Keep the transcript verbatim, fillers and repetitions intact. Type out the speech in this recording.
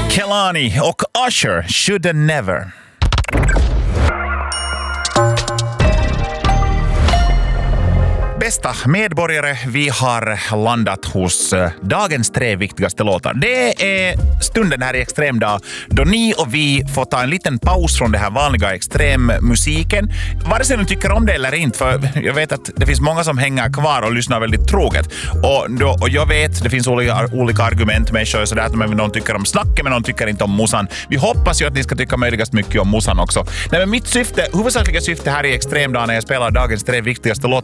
Kehlani och Usher, Shoulda Never. Bästa medborgare, vi har landat hos dagens tre viktigaste låtar. Det är stunden här i Extremdag då ni och vi får ta en liten paus från det här vanliga extremmusiken. Vare sig du tycker om det eller inte, för jag vet att det finns många som hänger kvar och lyssnar väldigt troget. Och, då, och jag vet, det finns olika, olika argument med sig och sådär, men någon tycker om snacket, men någon tycker inte om musan. Vi hoppas ju att ni ska tycka möjligast mycket om musan också. Nej, men mitt syfte, huvudsakliga syfte här i Extremdag när jag spelar dagens tre viktigaste låtar